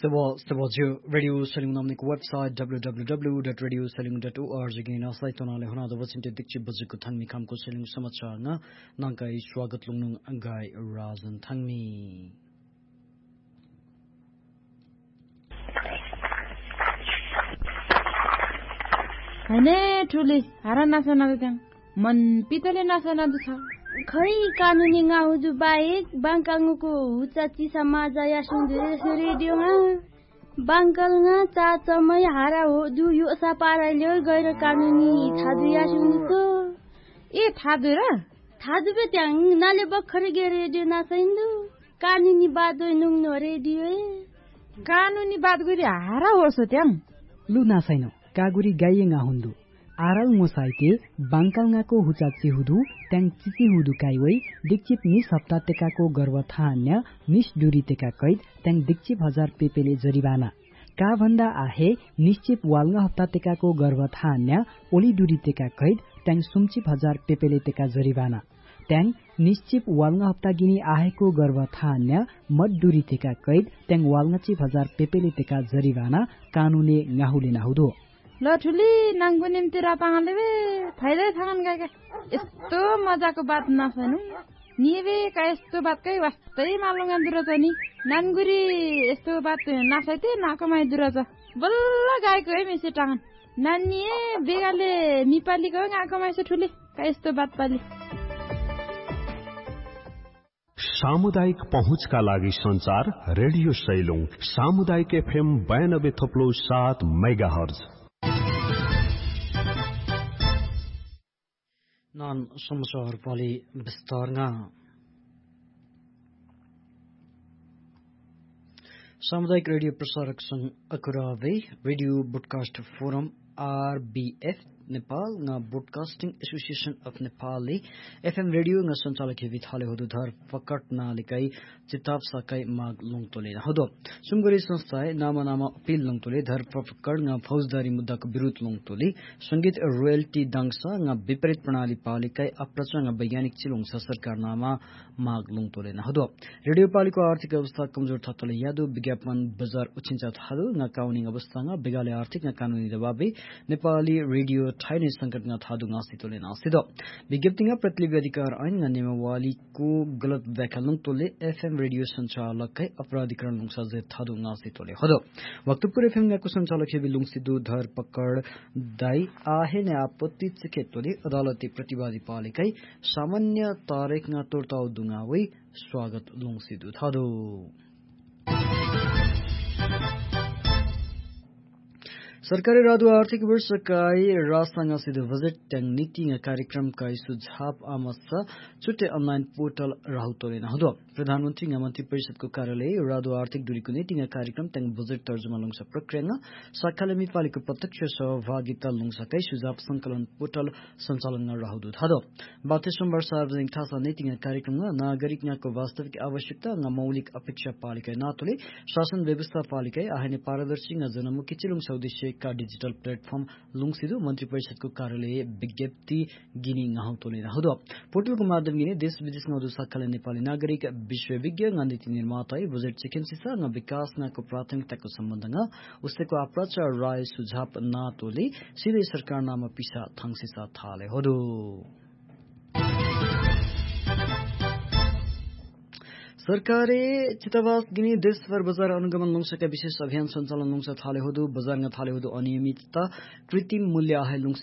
Stable Radio Selling Namnik website www.radioselling.org na site tonale hona da wasinte dikchi bazuku thangmi kamko selling samachar na nangkai swagat lungnung angai razan thangmi हैने ठुले हारा नासना त्यहाँ मन पितले नासना छ खै कानुनी गाउँजु बाहेक बाङकाङको हुचाची समाज या सुन्दरे रेडियोमा बाङकलङा चाचमै हारा हो जु यो सापाराले गएर कानुनी थादु या सुन्दुको ए थादु र थादु पे त्यहाँ नाले बखर गे रेडियो नासैन्दु कानुनी बादो नुङनो रेडियो कानुनी बात गरी हारा होसो त्यहाँ लु नासैनो कागुरी गाइएङा हुन्दु आराल मोसाइते बाङकाङाको हुचाची हुदु ट्याङ चिची हुदु काइवै दिक्चिप निस हप्ता टेकाको गर्व थान्य निस दुरी टेका कैद ट्याङ दिक्चिप 1000 पेपेले जरिवाना का भन्दा आहे निश्चिप वालगा हप्ता टेकाको गर्व थान्य ओली दुरी टेका कैद ट्याङ सुमचिप 1000 पेपेले टेका जरिवाना ट्याङ निश्चिप वालगा हप्ता गिनी आएको गर्व थान्य मत दुरी टेका कैद ट्याङ वालगा चिप 1000 पेपेले टेका जरिवाना कानुनले गाहुले नाहुदो ल ठुली नाङको निम्ति रापाङले बे फाइदै थागन गाएका यस्तो मजाको बात नसनु निबे का यस्तो बातकै वास्तै मालुङा दुरछ नि नानगुरी यस्तो बात नसैते नाकमाइ दुरछ बल्ल गाएको है मेसे टाङन नानीए बेगाले मिपालीको गाकमाइ छ ठुली का यस्तो बात पाली सामुदायिक पहुँचका लागि संचार रेडियो सैलुङ सामुदायिक एफएम 92.7 मेगाहर्ज non समाचार पाली विस्तारमा सामुदायिक रेडियो प्रसारक संघ अकुरावे radio broadcast forum RBF Nepal nga broadcasting association of Nepal FM radio nga sanchalik hivithale hodu dhar fakat na likai chitap sakai mag longtole hodo sumgari संस्थाय नामा appeal longtole dhar fakat nga फौजदारी मुद्दा को विरुद्ध longtole संगीत royalty dangsa nga विपरीत प्रणाली पालिkai अप्रच nga वैज्ञानिक चिलुङ सरकार नामा माग लongtole hodo रेडियो पालिको आर्थिक अवस्था कमजोर थातले यादु विज्ञापन बजार उचिन्छ थादु nga काउनिङ अवस्था nga बेगाले आर्थिक nga कानुनी दबाबे नेपाली रेडियो ठाइने संकट nga थादु नासितोले नासिदो विज्ञप्तिगा प्रतिलिपि अधिकार ऐन nga नेमावालीको गलत व्याख्या लङतोले एफएम रेडियो सञ्चालकै अपराधीकरण लुङसा जे थादु नासितोले होदो वक्तपुर एफएम nga को सञ्चालक हेबी लुङसिदु धर पकड दाई आहे ने आपत्ति चिकेतोले अदालती प्रतिवादी पालिकै सामान्य तारिख nga तोर्ताउ दुङावै स्वागत लुङसिदु थादु सरकारी रादु आर्थिक वर्ष काई राजसँग सिधो बजेट ट्याङ नीति कार्यक्रम काई सुझाव आमस्सा छुट्टे अनलाइन पोर्टल राहुतोले नहुदो प्रधानमन्त्री मन्त्री परिषदको कार्यालय रादु आर्थिक दूरीको नीति कार्यक्रम ट्याङ बजेट तर्जुमा लुङस प्रक्रिया साखाले पालिको प्रत्यक्ष सहभागिता लुङसकै सुझाव संकलन पोर्टल सञ्चालन राहुदु थादो बाते सोमबार सार्वजनिक थासा नीति कार्यक्रममा नागरिकको वास्तविक आवश्यकता मौलिक अपेक्षा पालिका नातोले शासन व्यवस्था पालिका आहाने पारदर्शी जनमुखी चिलुङ सौदेश्य का डिजिटल प्लेटफर्म लुङसिदु मन्त्री परिषदको कार्यालय विज्ञप्ति गिनी गाउँतोले नहुदो पोर्टलको माध्यम गिनी देश विदेशमा उदु साखाले नेपाली नागरिक विश्वविज्ञ नीति निर्माता बजेट चिकित्सा विकासको प्राथमिकताको सम्बन्धमा उसको अप्रच राय सुझाव नातोले सिधै सरकार नाम पिसा थाङसिसा थाले होदो सरकारे चितावास गिनी देशभर बजार अनुगमन लुङसका विशेष अभियान सञ्चालन लुङस थाले होदु बजारमा थाले होदु अनियमितता कृत्रिम मूल्य आहे लुङस